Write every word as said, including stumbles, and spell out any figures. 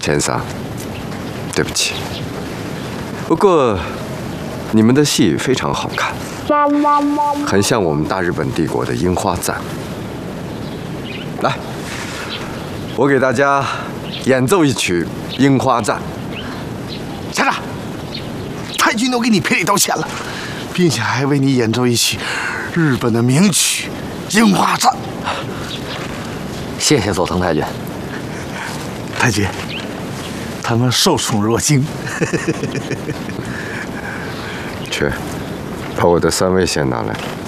钱桑，对不起。不过，你们的戏非常好看，很像我们大日本帝国的樱花赞。来，我给大家演奏一曲《樱花赞》。 先生，太君都给你赔礼道歉了，并且还为你演奏一曲日本的名曲《樱花赞》。 谢谢佐藤太君。 太君，他们受宠若惊。 去，把我的三味线拿来。